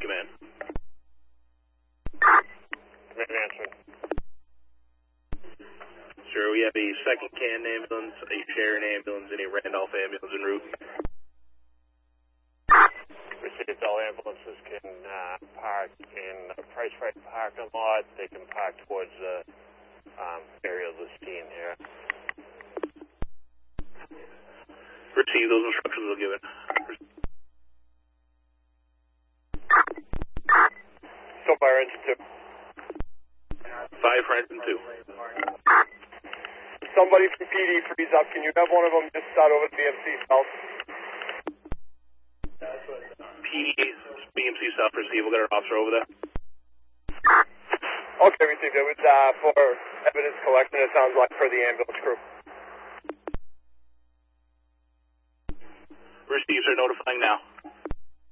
command. Command answered. Sure, we have a second Canton ambulance, a Sharon ambulance, and a Randolph ambulance en route. Received. All ambulances can park in a Price Right parking lot. They can park towards the area listing here. Receive, those instructions are given. So fire engine 2. 5 for engine 2. Somebody from PD freeze up. Can you have one of them just start over to BMC South? PD, BMC South, receive. We'll get our officer over there. Okay, received. It was for evidence collection, it sounds like, for the ambulance crew. Receive, sir, notifying now.